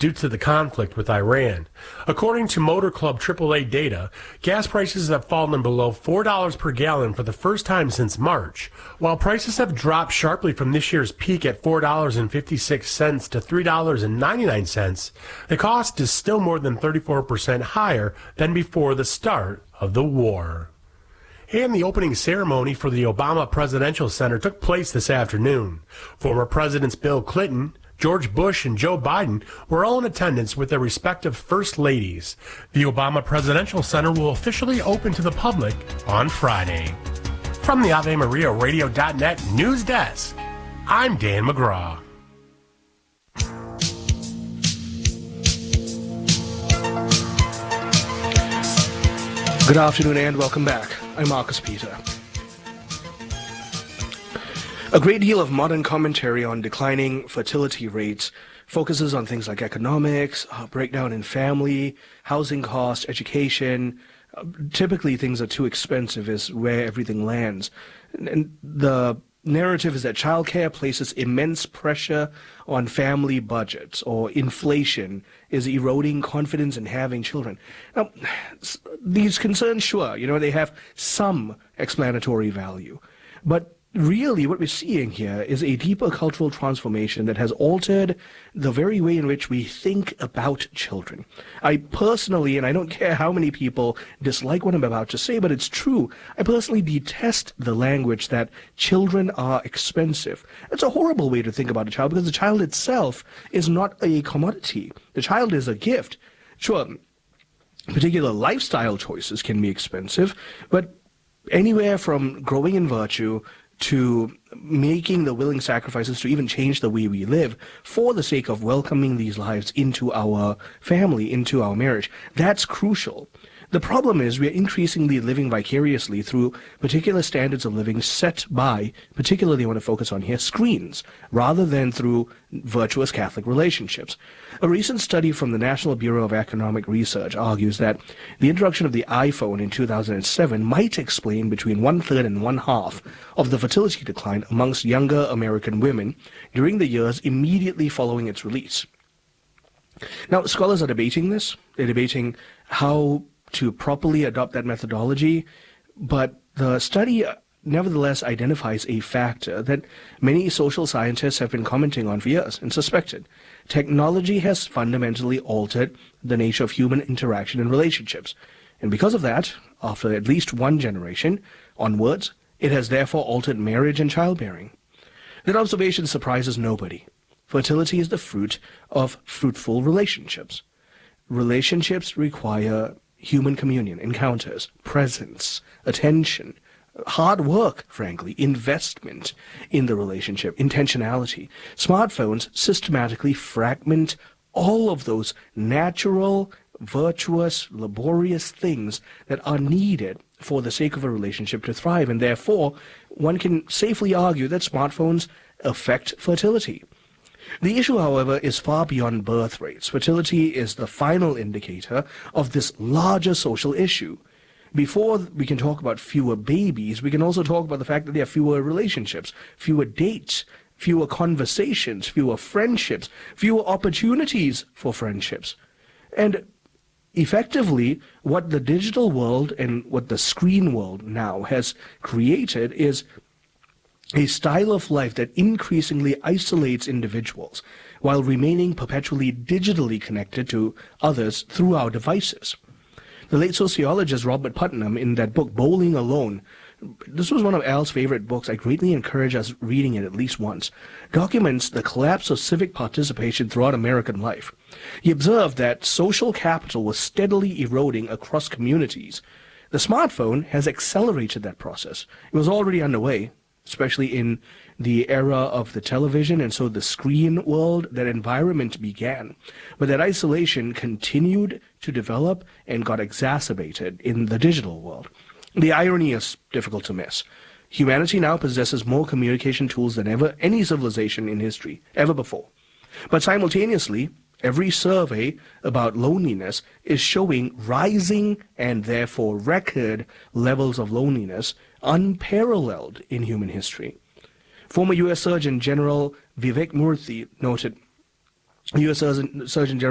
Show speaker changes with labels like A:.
A: due to the conflict with Iran. According to Motor Club AAA data, gas prices have fallen below $4 per gallon for the first time since March. While prices have dropped sharply from this year's peak at $4.56 to $3.99, the cost is still more than 34% higher than before the start of the war. And the opening ceremony for the Obama Presidential Center took place this afternoon. Former Presidents Bill Clinton, George Bush, and Joe Biden were all in attendance with their respective First Ladies. The Obama Presidential Center will officially open to the public on Friday. From the AveMariaRadio.net News Desk, I'm Dan McGraw.
B: Good afternoon and welcome back. I'm Marcus Peter. A great deal of modern commentary on declining fertility rates focuses on things like economics, breakdown in family, housing costs, education. Typically, things are too expensive is where everything lands. And the narrative is that childcare places immense pressure on family budgets, or inflation is eroding confidence in having children. Now, these concerns, sure, they have some explanatory value, but really what we're seeing here is a deeper cultural transformation that has altered the very way in which we think about children. I personally, and I don't care how many people dislike what I'm about to say, but it's true, I personally detest the language that children are expensive. It's a horrible way to think about a child because the child itself is not a commodity. The child is a gift. Sure, particular lifestyle choices can be expensive, but anywhere from growing in virtue to making the willing sacrifices to even change the way we live for the sake of welcoming these lives into our family, into our marriage. That's crucial. The problem is we're increasingly living vicariously through particular standards of living set by, particularly I want to focus on here, screens, rather than through virtuous Catholic relationships. A recent study from the National Bureau of Economic Research argues that the introduction of the iPhone in 2007 might explain between 1/3 and 1/2 of the fertility decline amongst younger American women during the years immediately following its release. Now, scholars are debating this. They're debating how to properly adopt that methodology, but the study nevertheless identifies a factor that many social scientists have been commenting on for years and suspected. Technology has fundamentally altered the nature of human interaction and relationships, and because of that, after at least one generation onwards, it has therefore altered marriage and childbearing. That observation surprises nobody. Fertility is the fruit of fruitful relationships. Relationships require human communion, encounters, presence, attention, hard work, frankly, investment in the relationship, intentionality. Smartphones systematically fragment all of those natural, virtuous, laborious things that are needed for the sake of a relationship to thrive, and therefore one can safely argue that smartphones affect fertility. The issue, however, is far beyond birth rates. Fertility is the final indicator of this larger social issue. Before we can talk about fewer babies, we can also talk about the fact that there are fewer relationships, fewer dates, fewer conversations, fewer friendships, fewer opportunities for friendships. And effectively, what the digital world and what the screen world now has created is a style of life that increasingly isolates individuals while remaining perpetually digitally connected to others through our devices. The late sociologist Robert Putnam, in that book Bowling Alone, this was one of Al's favorite books, I greatly encourage us reading it at least once, documents the collapse of civic participation throughout American life. He observed that social capital was steadily eroding across communities. The smartphone has accelerated that process. It was already underway, especially in the era of the television, and so the screen world, that environment began. But that isolation continued to develop and got exacerbated in the digital world. The irony is difficult to miss. Humanity now possesses more communication tools than ever any civilization in history, ever before. But simultaneously, every survey about loneliness is showing rising and therefore record levels of loneliness unparalleled in human history. Former U.S. Surgeon General Vivek Murthy noted, U.S. Surgeon General